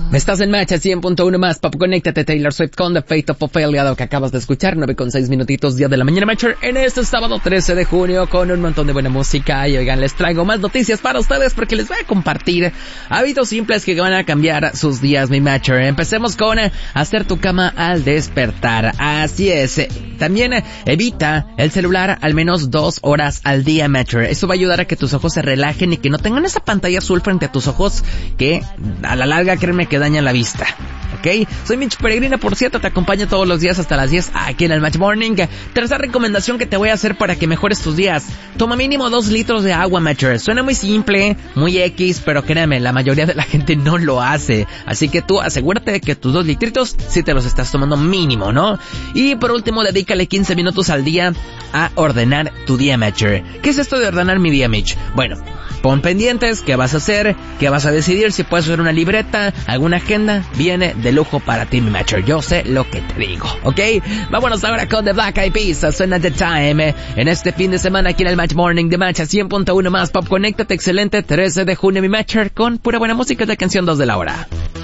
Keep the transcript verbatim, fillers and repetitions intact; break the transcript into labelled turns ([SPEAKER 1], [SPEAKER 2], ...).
[SPEAKER 1] Estás en Match a cien punto uno más, Pop, conéctate, Taylor Swift con The Fate of Ophelia, lo que acabas de escuchar, nueve con seis minutitos, día de la mañana, Matcher, en este sábado trece de junio, con un montón de buena música, y oigan, les traigo más noticias para ustedes, porque les voy a compartir hábitos simples que van a cambiar sus días, mi Matcher. Empecemos con eh, hacer tu cama al despertar, así es, eh, también eh, evita el celular al menos dos horas al día, Matcher. Eso va a ayudar a que tus ojos se relajen y que no tengan esa pantalla azul frente a tus ojos, que a la larga, créeme que daña la vista, ¿ok? Soy Mitch Peregrina, por cierto, te acompaño todos los días hasta las diez aquí en el Match Morning. Tercera recomendación que te voy a hacer para que mejores tus días: toma mínimo dos litros de agua, Matcher. Suena muy simple, muy X, pero créeme, la mayoría de la gente no lo hace, así que tú asegúrate de que tus dos litritos sí te los estás tomando mínimo, ¿no? Y por último, dedícale quince minutos al día a ordenar tu día, Matcher. ¿Qué es esto de ordenar mi día, Mitch? Bueno, pon pendientes, qué vas a hacer, qué vas a decidir, si puedes hacer una libreta, alguna agenda, viene de lujo para ti, mi Matcher. Yo sé lo que te digo, ¿ok? Vámonos ahora con The Black Eyed Peas, suena The Time, en este fin de semana aquí en el Match Morning de Match a cien punto uno más, Pop, conéctate, excelente trece de junio, mi Matcher, con pura buena música de canción dos de la hora.